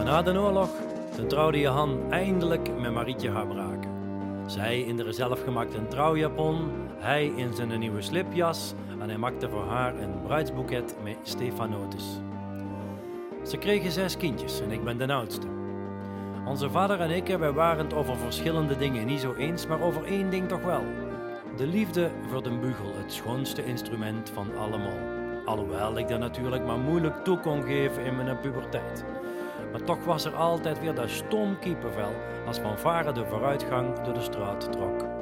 Maar na de oorlog trouwde Johan eindelijk met Marietje Habrake. Zij in de zelfgemaakte trouwjapon, hij in zijn nieuwe slipjas en hij maakte voor haar een bruidsboeket met stefanotis. Ze kregen 6 kindjes en ik ben de oudste. Onze vader en ik, wij waren het over verschillende dingen niet zo eens, maar over één ding toch wel. De liefde voor de bugel, het schoonste instrument van allemaal. Alhoewel ik dat natuurlijk maar moeilijk toe kon geven in mijn puberteit. Maar toch was er altijd weer dat stom kiepenvel als fanfare de vooruitgang door de straat trok.